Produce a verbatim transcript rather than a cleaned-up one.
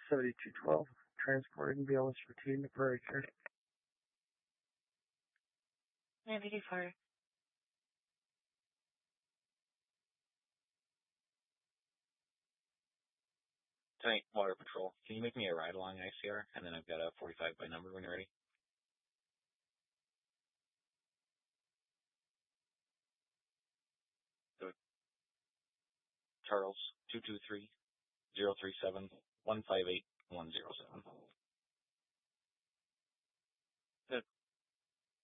seventy-two twelve, transporting B L S routine to Prairie Care. nine eighty-four. Tonight, Water Patrol. Can you make me a ride along I C R? And then I've got a forty-five by number when you're ready. So, Charles, two two three, zero three seven, one five eight, one zero seven.